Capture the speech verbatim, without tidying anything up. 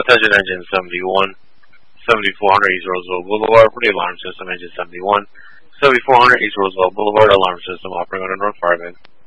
Attention engine seventy-one, seventy-four hundred East Roosevelt Boulevard for the alarm system. Engine seventy-one, seventy-four hundred East Roosevelt Boulevard alarm system operating on the North Fireband.